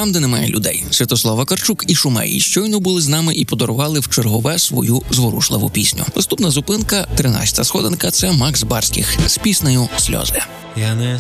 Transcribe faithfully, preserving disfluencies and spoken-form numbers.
там, де немає людей. Святослав Вакарчук і Шумей щойно були з нами і подарували в чергове свою зворушливу пісню. Наступна зупинка – тринадцята сходинка – це Макс Барських з піснею «Сльози». Я не